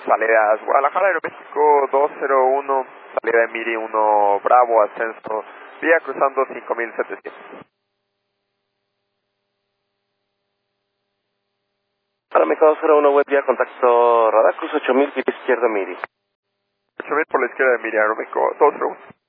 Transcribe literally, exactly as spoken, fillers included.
Salidas Guadalajara, Aeroméxico dos cero uno, salida de Miri uno Bravo, ascenso, vía cruzando cinco mil setecientos. Aeroméxico dos cero uno, web vía contacto radar, cruz ocho mil, vía izquierda Miri. ocho mil por la izquierda de Miri, Aeroméxico dos cero uno.